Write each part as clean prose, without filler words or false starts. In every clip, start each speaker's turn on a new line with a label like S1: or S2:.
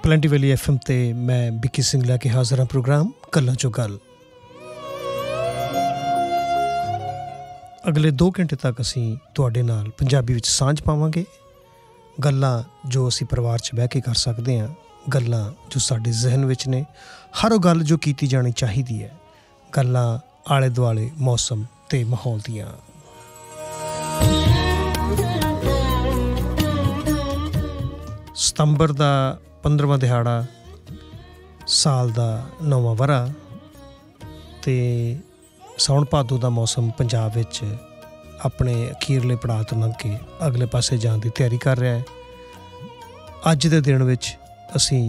S1: Plenty ਵੈਲੀ FM ਤੇ ਮੈਂ ਵਿੱਕੀ ਸਿੰਘ ਲੈ ਕੇ ਹਾਜ਼ਰ ਹਾਂ ਪ੍ਰੋਗਰਾਮ ਗੱਲਾਂ 'ਚੋਂ ਗੱਲ। ਅਗਲੇ 2 ਘੰਟੇ ਤੱਕ ਅਸੀਂ ਤੁਹਾਡੇ ਨਾਲ ਪੰਜਾਬੀ ਵਿੱਚ ਸਾਂਝ ਪਾਵਾਂਗੇ। ਗੱਲਾਂ ਜੋ ਅਸੀਂ ਪਰਿਵਾਰ 'ਚ ਬਹਿ ਕੇ ਕਰ ਸਕਦੇ ਹਾਂ, ਗੱਲਾਂ ਜੋ ਸਾਡੇ ਜ਼ਿਹਨ ਵਿੱਚ ਨੇ, ਹਰ ਉਹ ਗੱਲ ਜੋ ਕੀਤੀ ਜਾਣੀ ਚਾਹੀਦੀ ਹੈ, ਗੱਲਾਂ ਆਲੇ ਦੁਆਲੇ ਮੌਸਮ ਅਤੇ ਮਾਹੌਲ ਦੀਆਂ। ਸਤੰਬਰ ਦਾ 15ਵਾਂ ਦਿਹਾੜਾ, ਸਾਲ ਦਾ 9ਵਾਂ ਵਰ੍ਹਾ ਅਤੇ ਸਾਉਣ ਭਾਦੋ ਦਾ ਮੌਸਮ ਪੰਜਾਬ ਵਿੱਚ ਆਪਣੇ ਅਖੀਰਲੇ ਪੜਾਅ ਤੋਂ ਲੰਘ ਕੇ ਅਗਲੇ ਪਾਸੇ ਜਾਣ ਦੀ ਤਿਆਰੀ ਕਰ ਰਿਹਾ ਹੈ। ਅੱਜ ਦੇ ਦਿਨ ਵਿੱਚ ਅਸੀਂ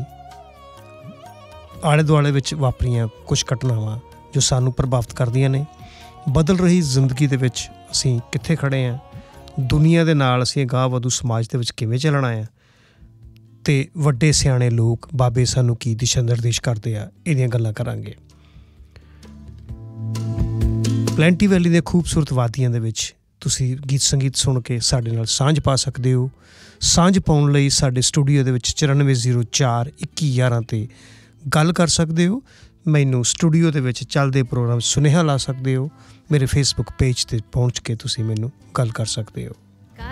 S1: ਆਲੇ ਦੁਆਲੇ ਵਿੱਚ ਵਾਪਰੀਆਂ ਕੁਝ ਘਟਨਾਵਾਂ ਜੋ ਸਾਨੂੰ ਪ੍ਰਭਾਵਿਤ ਕਰਦੀਆਂ ਨੇ, ਬਦਲ ਰਹੀ ਜ਼ਿੰਦਗੀ ਦੇ ਵਿੱਚ ਅਸੀਂ ਕਿੱਥੇ ਖੜ੍ਹੇ ਹਾਂ, ਦੁਨੀਆ ਦੇ ਨਾਲ ਅਸੀਂ ਅਗਾਂਹ ਵਧੂ ਸਮਾਜ ਦੇ ਵਿੱਚ ਕਿਵੇਂ ਚੱਲਣਾ ਆ, ਅਤੇ ਵੱਡੇ ਸਿਆਣੇ ਲੋਕ ਬਾਬੇ ਸਾਨੂੰ ਕੀ ਦਿਸ਼ਾ ਨਿਰਦੇਸ਼ ਕਰਦੇ ਆ, ਇਹਦੀਆਂ ਗੱਲਾਂ ਕਰਾਂਗੇ। ਪਲੈਂਟੀ ਵੈਲੀ ਦੇ ਖੂਬਸੂਰਤ ਵਾਦੀਆਂ ਦੇ ਵਿੱਚ ਤੁਸੀਂ ਗੀਤ ਸੰਗੀਤ ਸੁਣ ਕੇ ਸਾਡੇ ਨਾਲ ਸਾਂਝ ਪਾ ਸਕਦੇ ਹੋ। ਸਾਂਝ ਪਾਉਣ ਲਈ ਸਾਡੇ ਸਟੂਡੀਓ ਦੇ ਵਿੱਚ 94042111 'ਤੇ ਗੱਲ ਕਰ ਸਕਦੇ ਹੋ। ਮੈਨੂੰ ਸਟੂਡੀਓ ਦੇ ਵਿੱਚ ਚੱਲਦੇ ਪ੍ਰੋਗਰਾਮ ਸੁਨੇਹਾ ਲਾ ਸਕਦੇ ਹੋ। ਮੇਰੇ ਫੇਸਬੁੱਕ ਪੇਜ 'ਤੇ ਪਹੁੰਚ ਕੇ ਤੁਸੀਂ ਮੈਨੂੰ ਗੱਲ ਕਰ ਸਕਦੇ ਹੋ।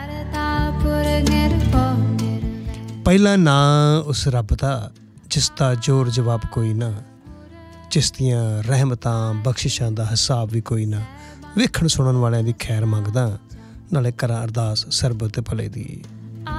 S1: ਪਹਿਲਾ ਨਾਂ ਉਸ ਰੱਬ ਦਾ ਜਿਸ ਦਾ ਜ਼ੋਰ ਜਵਾਬ ਕੋਈ ਨਾ, ਜਿਸ ਦੀਆਂ ਰਹਿਮਤਾਂ ਬਖਸ਼ਿਸ਼ਾਂ ਦਾ ਹਿਸਾਬ ਵੀ ਕੋਈ ਨਾ, ਵੇਖਣ ਸੁਣਨ ਵਾਲਿਆਂ ਦੀ ਖੈਰ ਮੰਗਦਾ, ਨਾਲੇ ਕਰਾਂ ਅਰਦਾਸ ਸਰਬਤ ਦੇ ਭਲੇ ਦੀ।